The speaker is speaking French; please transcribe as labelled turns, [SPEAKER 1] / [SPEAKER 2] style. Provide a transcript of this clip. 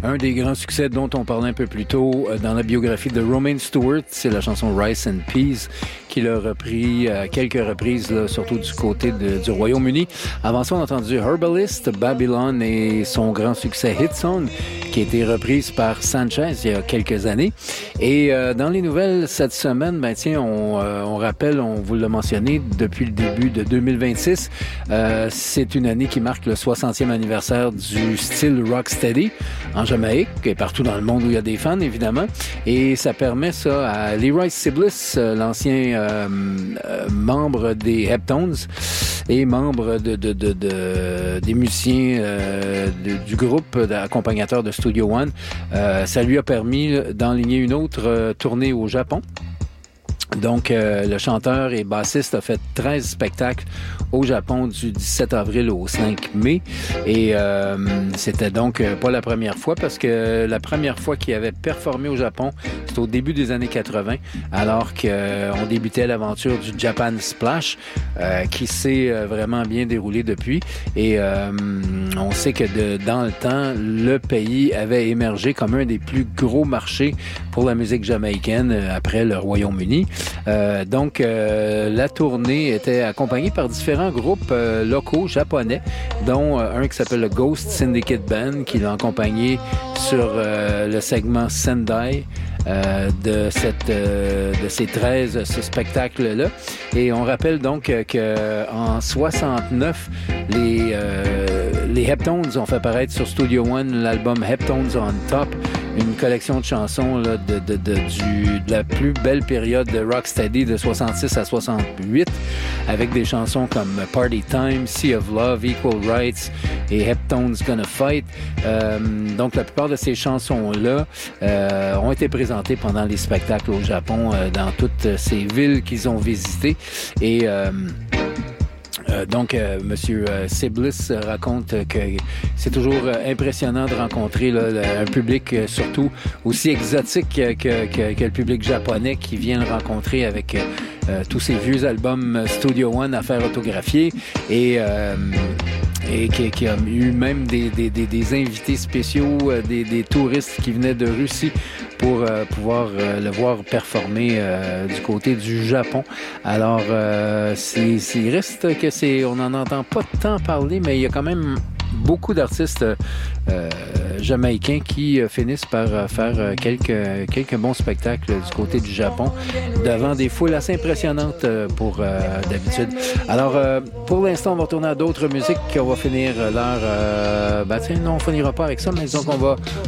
[SPEAKER 1] Un des grands succès dont on parlait un peu plus tôt dans la biographie de Romain Stewart, c'est la chanson Rice and Peas qu'il a repris à quelques reprises, là, surtout du côté du Royaume-Uni. Avant ça, on a entendu Herbalist, Babylon et son grand succès Hit Song, qui a été reprise par Sanchez il y a quelques années. Et dans les nouvelles cette semaine, ben tiens, on rappelle, on vous l'a mentionné, depuis le début de 2026, c'est une année qui marque le 60e anniversaire du style rocksteady en Jamaïque et partout dans le monde où il y a des fans, évidemment. Et ça permet ça à Leroy Siblis, l'ancien membre des Heptones et membre des musiciens du groupe accompagnateur de Studio One. Ça lui a permis d'enligner une autre tournée au Japon. Donc, le chanteur et bassiste a fait 13 spectacles au Japon du 17 avril au 5 mai. Et c'était donc pas la première fois, parce que la première fois qu'il avait performé au Japon, c'était au début des années 80, alors qu'on débutait l'aventure du Japan Splash, qui s'est vraiment bien déroulé depuis. Et on sait que dans le temps, le pays avait émergé comme un des plus gros marchés pour la musique jamaïcaine après le Royaume-Uni. Donc, la tournée était accompagnée par différents groupes locaux japonais, dont un qui s'appelle le Ghost Syndicate Band, qui l'a accompagné sur le segment Sendai de ces 13 spectacles-là. Et on rappelle donc qu'en 69, les Heptones ont fait paraître sur Studio One l'album Heptones on Top, une collection de chansons là, de la plus belle période de rocksteady de 66 à 68, avec des chansons comme Party Time, Sea of Love, Equal Rights et Heptones Gonna Fight. Donc la plupart de ces chansons-là ont été présentées pendant les spectacles au Japon, dans toutes ces villes qu'ils ont visitées. Et donc, Monsieur Siblis raconte que c'est toujours impressionnant de rencontrer là, un public surtout aussi exotique que le public japonais qui vient le rencontrer avec tous ces vieux albums Studio One à faire autographier et qui a eu même des invités spéciaux, des touristes qui venaient de Russie pour pouvoir le voir performer du côté du Japon. Alors, il reste que on n'en entend pas tant parler, mais il y a quand même beaucoup d'artistes jamaïcains qui finissent par faire quelques bons spectacles du côté du Japon devant des foules assez impressionnantes pour d'habitude. Alors, pour l'instant, on va retourner à d'autres musiques. On va finir l'heure... tiens, non, on finira pas avec ça, mais disons qu'on va